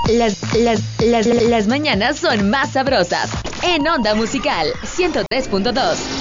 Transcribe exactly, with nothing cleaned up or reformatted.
Las, las, las, las mañanas son más sabrosas. En Onda Musical ciento tres punto dos.